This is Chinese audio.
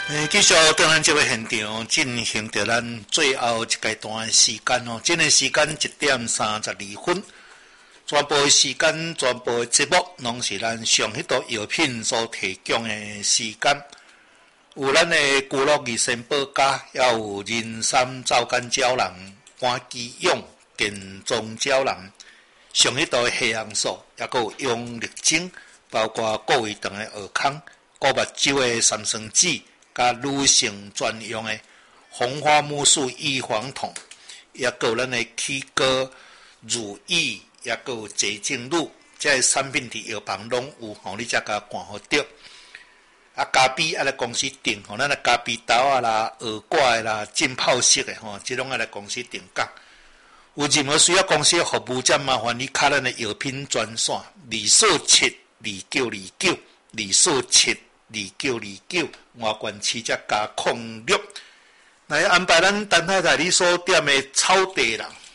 继续在咱这个现场进行着咱最后一阶段的时间哦。今个时间1:32，全部的时间、全部的节目，拢是咱上迄道药品所提供的时间。有咱的居乐二仙宝家，也有人参皂苷胶囊、关基用健壮胶囊，上迄道的黑红素，也佫有用力精，包括顾胃肠的蚵康、顾目睭的三酸酯。甲女性专用的红花木素预防痛，也有咱的起膏、乳液，也有洁净乳，这些产品伫药房拢有，吼，你才甲看好着。啊，咖啡啊来公司订，吼，咱的咖啡豆啊啦、鹅quả啦、浸泡式的吼，即拢啊来公司订购。有任何需要公司的服务，则麻烦你敲咱的药品专线2472929，2472929，外观市则加06。来安排咱陈太太你所点的草地啦，